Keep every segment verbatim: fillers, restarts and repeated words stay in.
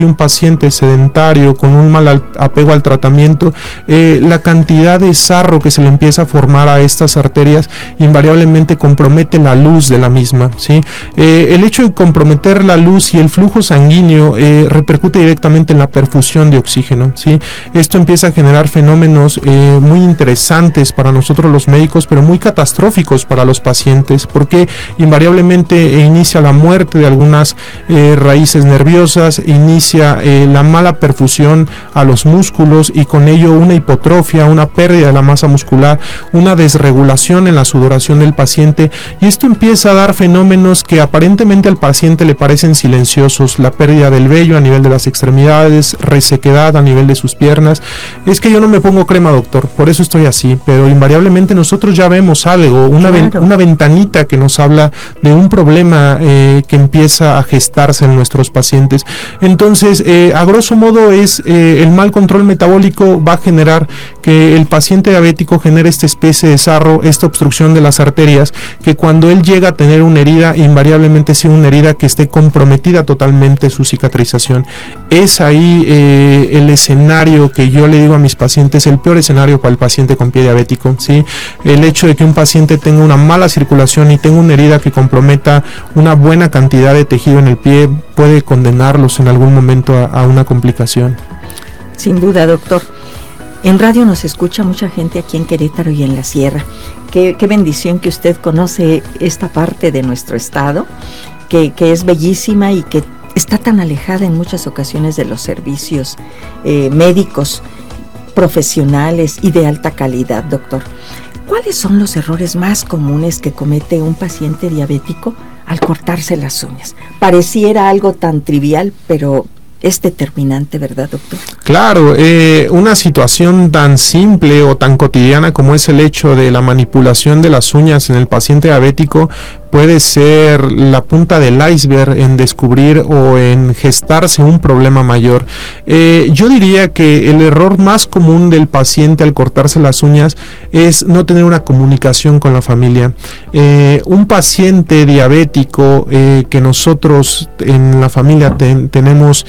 un paciente sedentario con un mal al, apego al tratamiento, eh, la cantidad de sarro que se le empieza a formar a estas arterias invariablemente compromete la luz de la misma, ¿sí? Eh, el hecho de comprometer la luz y el flujo sanguíneo eh, repercute directamente en la perfusión de oxígeno, ¿sí? Esto empieza a generar fenómenos eh, muy interesantes para nosotros los médicos, pero muy catastróficos para los pacientes, porque invariablemente eh, inicia la muerte de algunas eh, raíces nerviosas, inicia Eh, la mala perfusión a los músculos y con ello una hipotrofia, una pérdida de la masa muscular, una desregulación en la sudoración del paciente, y esto empieza a dar fenómenos que aparentemente al paciente le parecen silenciosos: la pérdida del vello a nivel de las extremidades, resequedad a nivel de sus piernas. Es que yo no me pongo crema, doctor, por eso estoy así, pero invariablemente nosotros ya vemos algo, una, claro. ven, una ventanita que nos habla de un problema eh, que empieza a gestarse en nuestros pacientes. Entonces Entonces, eh, a grosso modo es eh, el mal control metabólico va a generar que el paciente diabético genere esta especie de sarro, esta obstrucción de las arterias, que cuando él llega a tener una herida, invariablemente sea una herida que esté comprometida totalmente su cicatrización. Es ahí eh, el escenario que yo le digo a mis pacientes, el peor escenario para el paciente con pie diabético, ¿sí? El hecho de que un paciente tenga una mala circulación y tenga una herida que comprometa una buena cantidad de tejido en el pie puede condenarlos en algún momento A, a una complicación. Sin duda, doctor. En radio nos escucha mucha gente aquí en Querétaro y en la Sierra. Qué, qué bendición que usted conoce esta parte de nuestro estado, que, que es bellísima y que está tan alejada en muchas ocasiones de los servicios eh, médicos profesionales y de alta calidad, doctor. ¿Cuáles son los errores más comunes que comete un paciente diabético al cortarse las uñas? Pareciera algo tan trivial, pero es determinante, ¿verdad, doctor? Claro, eh, una situación tan simple o tan cotidiana como es el hecho de la manipulación de las uñas en el paciente diabético puede ser la punta del iceberg en descubrir o en gestarse un problema mayor. Eh, yo diría que el error más común del paciente al cortarse las uñas es no tener una comunicación con la familia. Eh, un paciente diabético eh, que nosotros en la familia ten, tenemos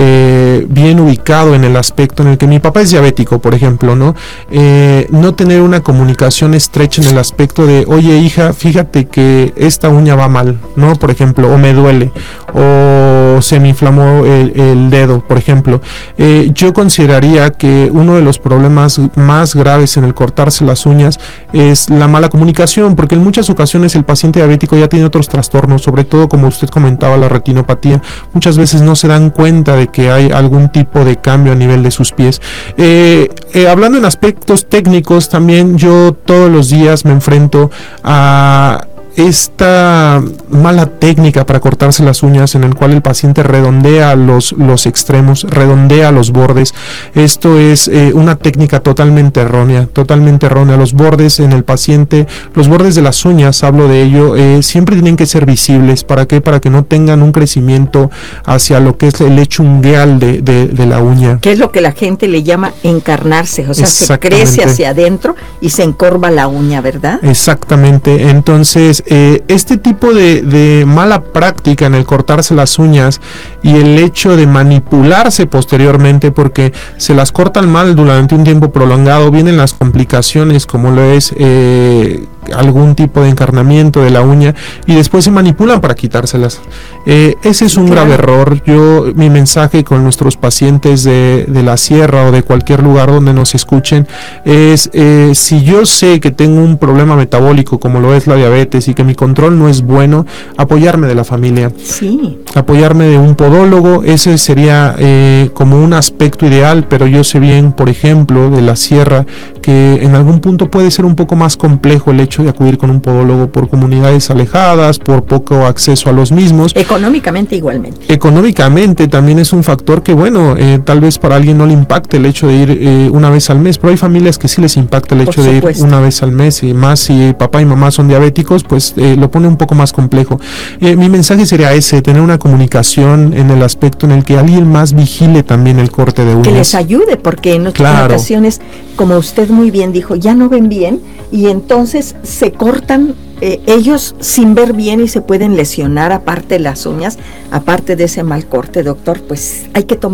eh, bien ubicado en el aspecto en el que mi papá es diabético, por ejemplo, ¿no? Eh, no tener una comunicación estrecha en el aspecto de, oye hija, fíjate que es esta uña va mal, ¿no? Por ejemplo, o me duele, o se me inflamó el, el dedo, por ejemplo. Eh, yo consideraría que uno de los problemas más graves en el cortarse las uñas es la mala comunicación, porque en muchas ocasiones el paciente diabético ya tiene otros trastornos, sobre todo como usted comentaba, la retinopatía. Muchas veces no se dan cuenta de que hay algún tipo de cambio a nivel de sus pies. Eh, eh, hablando en aspectos técnicos, también yo todos los días me enfrento a esta mala técnica para cortarse las uñas en el cual el paciente redondea los, los extremos, redondea los bordes. Esto es eh, una técnica totalmente errónea, totalmente errónea. Los bordes en el paciente, los bordes de las uñas, hablo de ello, eh, siempre tienen que ser visibles. ¿Para qué? Para que no tengan un crecimiento hacia lo que es el hecho ungueal de, de, de la uña. Que es lo que la gente le llama encarnarse, o sea, se crece hacia adentro y se encorva la uña, ¿verdad? Exactamente. Entonces, Eh, este tipo de, de mala práctica en el cortarse las uñas y el hecho de manipularse posteriormente porque se las cortan mal durante un tiempo prolongado, vienen las complicaciones como lo es eh, algún tipo de encarnamiento de la uña y después se manipulan para quitárselas. Eh, ese es un grave error. Yo, mi mensaje con nuestros pacientes de, de la sierra o de cualquier lugar donde nos escuchen es, eh, si yo sé que tengo un problema metabólico como lo es la diabetes y que mi control no es bueno, apoyarme de la familia. Sí. Apoyarme de un podólogo, ese sería eh, como un aspecto ideal, pero yo sé bien, por ejemplo, de la sierra, que en algún punto puede ser un poco más complejo el hecho de acudir con un podólogo por comunidades alejadas, por poco acceso a los mismos. Económicamente igualmente. Económicamente también es un factor que, bueno, eh, tal vez para alguien no le impacte el hecho de ir eh, una vez al mes, pero hay familias que sí les impacta el hecho de ir una vez al mes, y más si papá y mamá son diabéticos, pues eh, lo pone un poco más complejo. Eh, mi mensaje sería ese, tener una comunicación en el aspecto en el que alguien más vigile también el corte de uñas. Que les ayude, porque en otras claro. ocasiones, como usted muy bien dijo, ya no ven bien y entonces se cortan eh, ellos sin ver bien y se pueden lesionar aparte las uñas, aparte de ese mal corte, doctor, pues hay que tomar